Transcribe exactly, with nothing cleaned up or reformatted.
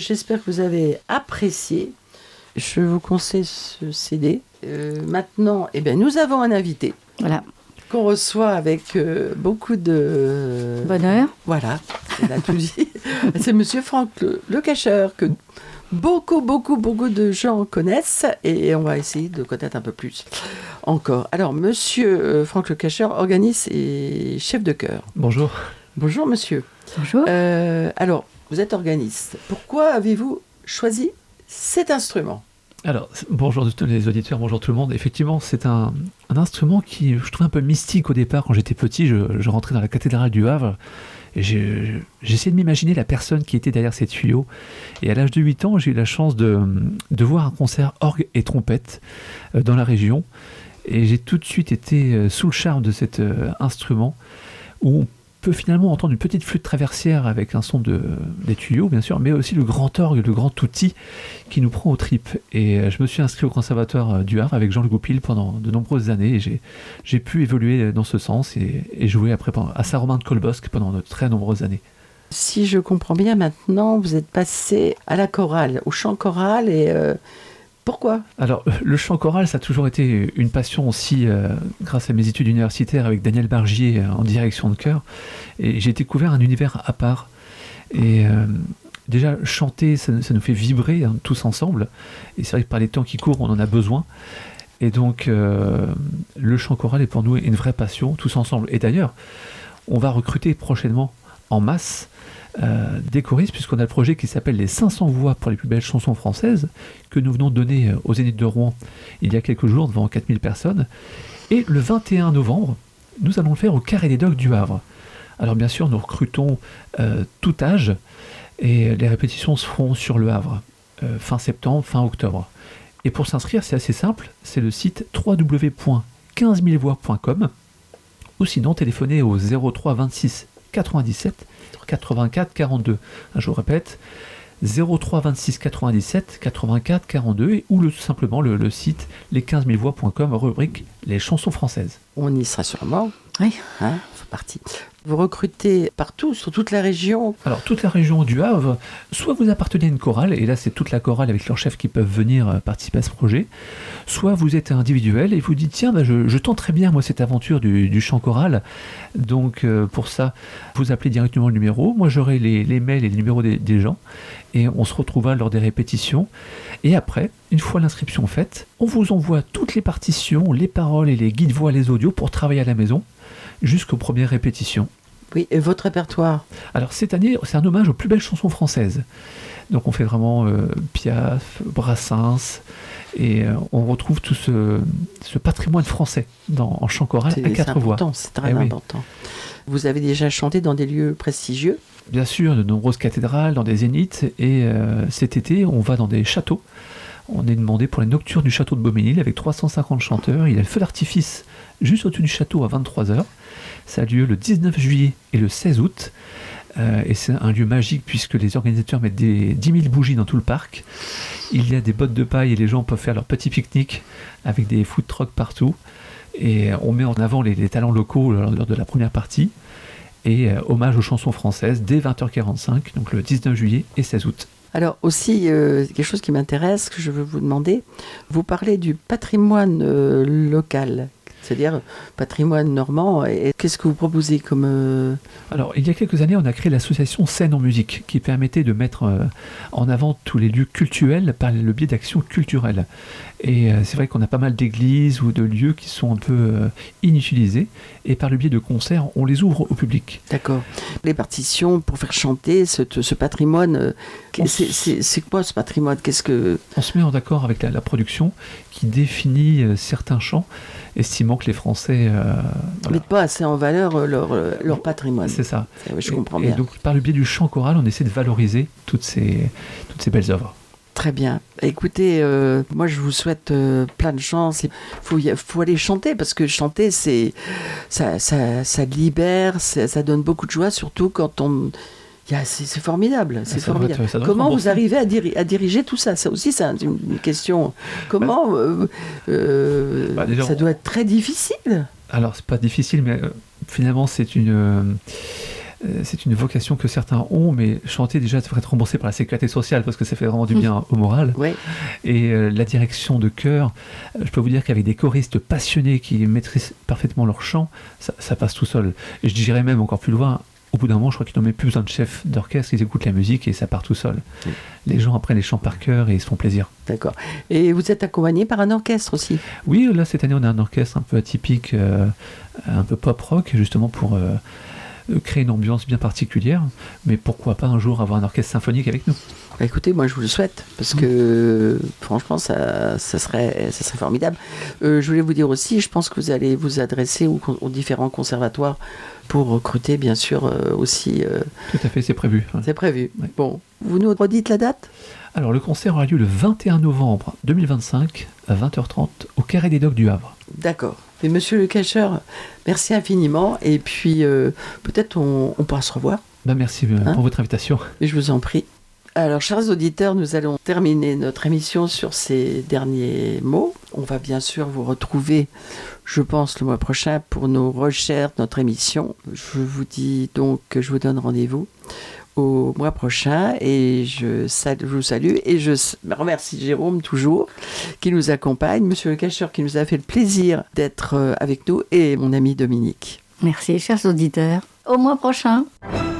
J'espère que vous avez apprécié. Je vous conseille ce C D. Euh, maintenant, eh bien, nous avons un invité. Voilà. Qu'on reçoit avec euh, beaucoup de... Bonheur. Voilà, on a tout dit. C'est Monsieur Franck le, le Cacheur, que beaucoup, beaucoup, beaucoup de gens connaissent, et on va essayer de connaître un peu plus encore. Alors, Monsieur euh, Franck le Cacheur, organiste et chef de chœur. Bonjour. Bonjour, monsieur. Bonjour. Euh, alors, vous êtes organiste. Pourquoi avez-vous choisi cet instrument ? Alors, bonjour tous les auditeurs, bonjour tout le monde. Effectivement, c'est un, un instrument qui je trouvais un peu mystique au départ. Quand j'étais petit, je, je rentrais dans la cathédrale du Havre et j'ai, j'essayais de m'imaginer la personne qui était derrière ces tuyaux. Et à l'âge de huit ans, j'ai eu la chance de, de voir un concert orgue et trompette dans la région. Et j'ai tout de suite été sous le charme de cet euh, instrument où on peut finalement entendre une petite flûte traversière avec un son de, des tuyaux, bien sûr, mais aussi le grand orgue, le grand outil qui nous prend aux tripes. Et je me suis inscrit au Conservatoire du Havre avec Jean Le Goupil pendant de nombreuses années et j'ai, j'ai pu évoluer dans ce sens et, et jouer après à Saint-Romain de Colbosc pendant de très nombreuses années. Si je comprends bien, maintenant, vous êtes passé à la chorale, au chant choral et... Euh... Pourquoi ? Alors, le chant choral, ça a toujours été une passion aussi, euh, grâce à mes études universitaires avec Daniel Bargier euh, en direction de chœur. Et j'ai découvert un univers à part. Et euh, déjà, chanter, ça, ça nous fait vibrer hein, tous ensemble. Et c'est vrai que par les temps qui courent, on en a besoin. Et donc, euh, le chant choral est pour nous une vraie passion, tous ensemble. Et d'ailleurs, on va recruter prochainement en masse Euh, des choristes, puisqu'on a le projet qui s'appelle les cinq cents voix pour les plus belles chansons françaises, que nous venons de donner au Zénith de Rouen il y a quelques jours devant quatre mille personnes. Et le vingt et un novembre, nous allons le faire au Carré des Docks du Havre. Alors bien sûr, nous recrutons euh, tout âge, et les répétitions se feront sur le Havre, euh, fin septembre, fin octobre. Et pour s'inscrire, c'est assez simple, c'est le site w w w point quinze mille voix point com, ou sinon téléphoner au zéro trois vingt-six quatre-vingt-dix-sept quatre-vingt-quatre quarante-deux. Je vous répète, zéro trois vingt-six quatre-vingt-dix-sept quatre-vingt-quatre quarante-deux ou le, tout simplement le, le site les quinze mille voix point com, rubrique les chansons françaises. On y sera sûrement. Oui. Hein, c'est parti. Vous recrutez partout, sur toute la région ? Alors, toute la région du Havre, soit vous appartenez à une chorale, et là c'est toute la chorale avec leurs chefs qui peuvent venir participer à ce projet, soit vous êtes individuel et vous dites tiens, bah, je, je tente très bien moi cette aventure du, du chant choral, donc euh, pour ça, vous appelez directement le numéro, moi j'aurai les, les mails et les numéros des, des gens, et on se retrouvera lors des répétitions, et après, une fois l'inscription faite, on vous envoie toutes les partitions, les paroles et les guides voix, les audios pour travailler à la maison, jusqu'aux premières répétitions. Oui, et votre répertoire ? Alors cette année, c'est un hommage aux plus belles chansons françaises. Donc on fait vraiment euh, Piaf, Brassens, et euh, on retrouve tout ce, ce patrimoine français dans, en chant choral c'est, à quatre c'est voix. C'est très eh important. Oui. Vous avez déjà chanté dans des lieux prestigieux ? Bien sûr, de nombreuses cathédrales, dans des zéniths, et euh, cet été, on va dans des châteaux. On est demandé pour les nocturnes du château de Beauménil avec trois cent cinquante chanteurs. Il y a le feu d'artifice juste au-dessus du château à vingt-trois heures. Ça a lieu le dix-neuf juillet et le seize août. Euh, et c'est un lieu magique puisque les organisateurs mettent des dix mille bougies dans tout le parc. Il y a des bottes de paille et les gens peuvent faire leur petit pique-nique avec des food trucks partout. Et on met en avant les, les talents locaux lors de la première partie. Et euh, hommage aux chansons françaises dès vingt heures quarante-cinq, donc le dix-neuf juillet et seize août. Alors aussi, euh, quelque chose qui m'intéresse, que je veux vous demander, vous parlez du patrimoine euh, local, c'est-à-dire patrimoine normand, et qu'est-ce que vous proposez comme... Euh... Alors, il y a quelques années, on a créé l'association Scène en musique, qui permettait de mettre euh, en avant tous les lieux cultuels par le biais d'actions culturelles. Et euh, c'est vrai qu'on a pas mal d'églises ou de lieux qui sont un peu euh, inutilisés, et par le biais de concerts, on les ouvre au public. D'accord. Les partitions pour faire chanter ce, ce patrimoine, euh, c'est, c'est, c'est quoi ce patrimoine ? Qu'est-ce que... On se met en accord avec la, la production qui définit euh, certains chants, estimant que les Français euh, ne voilà. mettent pas assez en valeur euh, leur, euh, leur patrimoine. C'est ça. Et, oui, je et, comprends et bien. donc, par le biais du chant choral, on essaie de valoriser toutes ces, toutes ces belles œuvres. Très bien. Écoutez, euh, moi je vous souhaite euh, plein de chance. Il faut, faut aller chanter parce que chanter, c'est, ça, ça, ça libère, ça, ça donne beaucoup de joie, surtout quand on... Yeah, c'est, c'est formidable, c'est ça formidable. Être, Comment vous arrivez à, diri- à diriger tout ça ? Ça aussi, c'est une, une question. Comment euh, euh, bah, déjà, ça doit être très difficile. Alors, c'est pas difficile, mais euh, finalement, c'est une... Euh, c'est une vocation que certains ont, mais chanter déjà devrait être remboursé par la sécurité sociale parce que ça fait vraiment du bien au moral. Oui. Et euh, la direction de chœur, je peux vous dire qu'avec des choristes passionnés qui maîtrisent parfaitement leur chant, ça, ça passe tout seul. Et je dirais même encore plus loin, au bout d'un moment, je crois qu'ils n'ont même plus besoin de chef d'orchestre, ils écoutent la musique et ça part tout seul. Oui. Les gens apprennent les chants par cœur et ils se font plaisir. D'accord. Et vous êtes accompagné par un orchestre aussi? Oui, là, cette année, on a un orchestre un peu atypique, euh, un peu pop-rock, justement pour euh, créer une ambiance bien particulière. Mais pourquoi pas un jour avoir un orchestre symphonique avec nous? Bah écoutez, moi je vous le souhaite, parce que mmh. franchement, ça, ça, serait, ça serait formidable. Euh, je voulais vous dire aussi, je pense que vous allez vous adresser aux, aux différents conservatoires pour recruter, bien sûr, euh, aussi... Euh... Tout à fait, c'est prévu. Ouais. C'est prévu. Ouais. Bon, vous nous redites la date? Alors, le concert aura lieu le vingt et un novembre deux mille vingt-cinq à vingt heures trente au Carré des Docks du Havre. D'accord. Mais monsieur le cacheur, merci infiniment, et puis euh, peut-être on, on pourra se revoir. Ben merci euh, hein pour votre invitation. Et je vous en prie. Alors, chers auditeurs, nous allons terminer notre émission sur ces derniers mots. On va bien sûr vous retrouver, je pense, le mois prochain pour nos recherches, notre émission. Je vous dis donc que je vous donne rendez-vous au mois prochain et je, sal- je vous salue et je remercie Jérôme toujours qui nous accompagne, monsieur le cacheur qui nous a fait le plaisir d'être avec nous et mon ami Dominique. Merci, chers auditeurs. Au mois prochain.